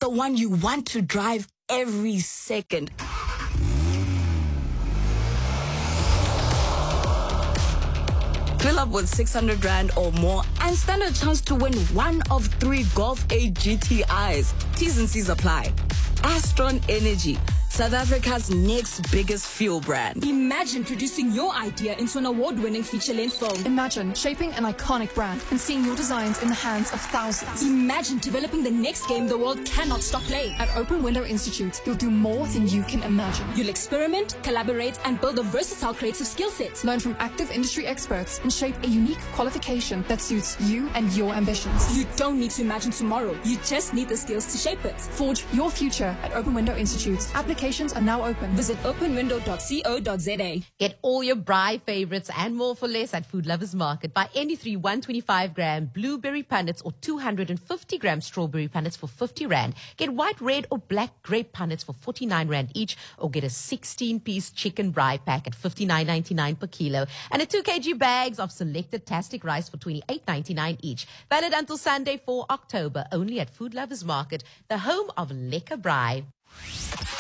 the one you want to drive every second. Fill up with 600 Rand or more and stand a chance to win one of 3 Golf 8 GTIs. T's and C's apply. Astron Energy, South Africa's next biggest fuel brand. Imagine producing your idea into an award-winning feature-length film. Imagine shaping an iconic brand and seeing your designs in the hands of thousands. Imagine developing the next game the world cannot stop playing. At Open Window Institute, you'll do more than you can imagine. You'll experiment, collaborate, and build a versatile creative skill set. Learn from active industry experts and shape a unique qualification that suits you and your ambitions. You don't need to imagine tomorrow. You just need the skills to shape it. Forge your future at Open Window Institute. Applications are now open. Visit openwindow.co.za. Get all your Braai favorites and more for less at Food Lovers Market. Buy any 3 125-gram blueberry punnets or 250-gram strawberry punnets for 50 Rand. Get white, red, or black grape punnets for 49 Rand each, or get a 16-piece chicken braai pack at 59.99 per kilo, and a 2 kg bags of selected Tastic rice for 28.99 each. Valid until Sunday, 4 October, only at Food Lovers Market, the home of lekker braai.